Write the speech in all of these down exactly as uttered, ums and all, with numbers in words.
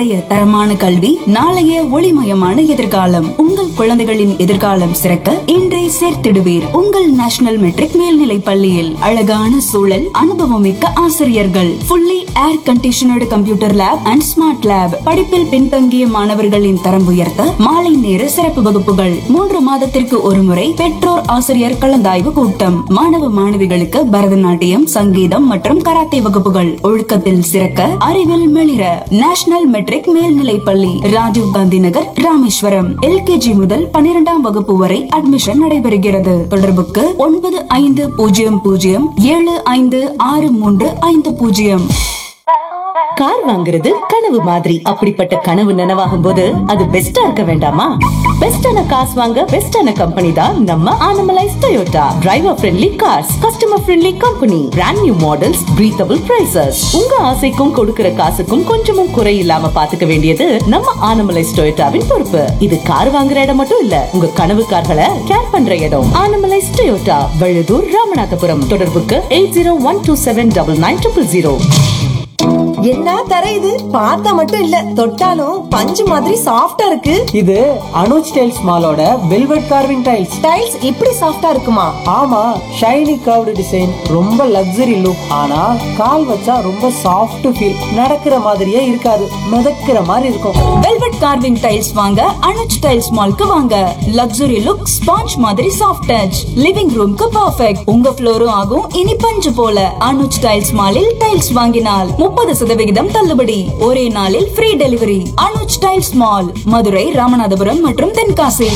இன்றைய தரமான கல்வி, நாளைய ஒளிமயமான எதிர்காலம். உங்கள் குழந்தைகளின் எதிர்காலம் சிறக்க இன்றை சேர்த்திடுவீர் உங்கள் நேஷனல் மெட்ரிக் மேல்நிலை பள்ளியில். அழகான சூழல், அனுபவமிக்க ஆசிரியர்கள், fully air conditioned computer lab and smart lab. படிப்பில் பின்தங்கிய மாணவர்களின் தரம் உயர்த்த மாலை நேர சிறப்பு வகுப்புகள். மூன்று மாதத்திற்கு ஒருமுறை பெற்றோர் ஆசிரியர் கலந்தாய்வு கூட்டம். மாணவ மாணவிகளுக்கு பரதநாட்டியம், சங்கீதம் மற்றும் கராத்தே வகுப்புகள். ஒழுக்கத்தில் சிறக்க, அறிவில் மிளிர. நேஷனல் மெட்ரிக் மேல்நிலை பள்ளி, ராஜீவ் காந்தி நகர், ராமேஸ்வரம். எல்கேஜி முதல் பன்னிரெண்டாம் வகுப்பு வரை அட்மிஷன் நடைபெறுகிறது. தொடர்புக்கு ஒன்பது ஐந்து பூஜ்ஜியம் பூஜ்ஜியம் ஏழு ஐந்து ஆறு மூன்று ஐந்து பூஜ்ஜியம். கார் வாங்குறது கனவு மாதிரி. அப்படிப்பட்ட கனவு நனவாகும் போது அது பெஸ்டா இருக்க வேண்டாமா? பெஸ்டான காசு வாங்க பெஸ்டான கம்பெனி தான் நம்ம Anamallais Toyota. Driver friendly cars, customer friendly company, brand new models, breathable prices. உங்க ஆசைக்கும் கொடுக்கிற காசுக்கும் கொஞ்சமும் குறை இல்லாம பாத்துக்க வேண்டியது நம்ம ஆனமலைஸ் டொயோட்டாவின் பொறுப்பு. இது கார் வாங்குற இடம் மட்டும் இல்ல, உங்க கனவு கார்களை கேர் பண்ற இடம். ஆனமலைஸ் டொயோட்டா, வழுதூர், ராமநாதபுரம். தொடர்புக்கு eight zero one two seven double nine triple zero. என்ன தர இது? பார்த்தா மட்டும் இல்ல, தொட்டாலும் பஞ்சு மாதிரி சாஃப்டா இருக்கு. இது Anuj tiles மாலோட velvet carving tiles. Tiles இப்படி சாஃப்டா இருக்குமா? ஆமா, ஷைனி கர்வ்டு டிசைன், ரொம்ப லக்ஸரி லுக். ஆனா கால் வச்சா ரொம்ப சாஃப்ட் ஃபீல். நடக்கிற மாதிரியே இருக்காது, மிதக்கிற மாதிரி இருக்கும். வெல்வெட் கார்விங் டைல்ஸ் வாங்க அனுஜ் டைல்ஸ் மால்க்கு வாங்க. லக்ஸரி லுக், ஸ்பாஞ்ச் மாதிரி சாஃப்ட் டச், லிவிங் ரூம்க்கு பெர்ஃபெக்ட். உங்க ஃப்ளோரும் ஆகும் இனி பஞ்சு போல. அனுஜ் டைல்ஸ் மாலில் டைல்ஸ் வாங்கினால் முப்பது சதவிகிதம் தள்ளுபடி. ஒரே நாளில் free delivery. Anuj tiles mall, Madurai, Ramanathapuram மற்றும் தென்காசி.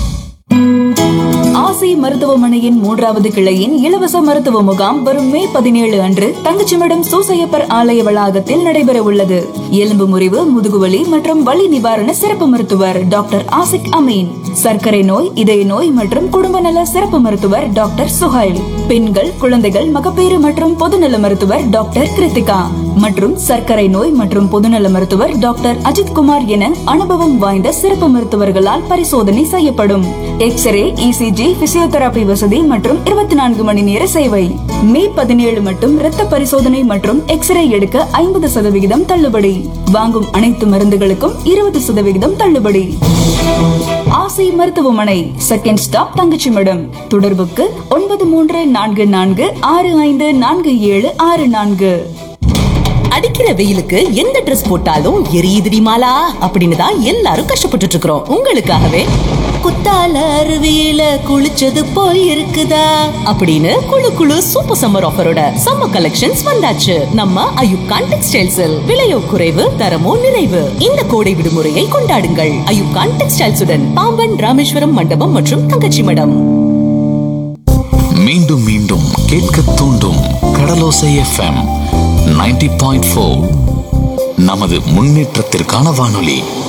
ஆசி மருத்துவமனையின் மூன்றாவது கிளையின் இலவச மருத்துவ முகாம் வரும் மே பதினேழு அன்று தங்கச்சிமடம் சூசையப்பர் ஆலய வளாகத்தில் நடைபெற உள்ளது. எலும்பு முறிவு, முதுகுவலி மற்றும் வலி நிவாரண சிறப்பு மருத்துவர் டாக்டர் ஆசிக் அமீன், சர்க்கரை நோய், இதய நோய் மற்றும் குடும்ப நல சிறப்பு மருத்துவர் டாக்டர் சுஹைல், பெண்கள், குழந்தைகள், மகப்பேறு மற்றும் பொதுநல மருத்துவர் டாக்டர் கிருத்திகா மற்றும் சர்க்கரை நோய் மற்றும் பொதுநல மருத்துவர் டாக்டர் அஜித் குமார் என அனுபவம் வாய்ந்த சிறப்பு மருத்துவர்களால் பரிசோதனை செய்யப்படும். எக்ஸ்ரே, இசிஜி, பிசியோதெரபி வசதி மற்றும் இருபத்தி நான்கு மணி நேர சேவை. மே பதினேழு மட்டும் ரத்த பரிசோதனை மற்றும் எக்ஸ்ரே எடுக்க ஐம்பது சதவிகிதம் தள்ளுபடி. வாங்கும் அனைத்து மருந்துகளுக்கும் இருபது சதவிகிதம் தள்ளுபடி. ஆசி மருத்துவமனை, செகண்ட் ஸ்டாப், தங்கச்சிமடம். தொடர்புக்கு ஒன்பது மூன்று நான்கு நான்கு ஆறு ஐந்து நான்கு ஏழு ஆறு நான்கு. அடிக்கிற வெயிலுக்கு எந்த ட்ரெஸ் போட்டாலும் எரியுதுடி மாலா அப்படின்னு தான் எல்லாரும் கஷ்டப்பட்டு இருக்கிறோம். உங்களுக்காகவே குத்தால அருவியில குளிச்சது போய் இருக்குதா அப்படின்னு குளு குளு சூப்பர் சம்மர் ஆஃபரோட சம்மர் கலெக்ஷன்ஸ் வந்தாச்சு நம்ம அயூப் கான் டெக்ஸ்டைல்ஸில். விலையோ குறைவு, தரமோ நிறைவு. இந்த கோடை விடுமுறையை கொண்டாடுங்கள் அயூப் கான் டெக்ஸ்டைல்ஸுடன். பாம்பன், ராமேஸ்வரம் மண்டபம் மற்றும் தங்கச்சிமடம். மீண்டும் மீண்டும் கேட்க தூண்டும் கடலோசை எஃப்எம் நைன்டி பாயிண்ட் ஃபோர், நமது முன்னேற்றத்திற்கான வானொலி.